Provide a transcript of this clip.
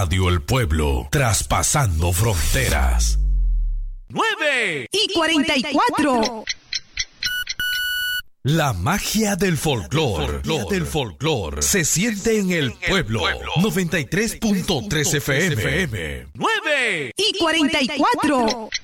Radio El Pueblo, traspasando fronteras. 9:44. La magia del folclor se siente en el pueblo. 93.3 FM. 9:44.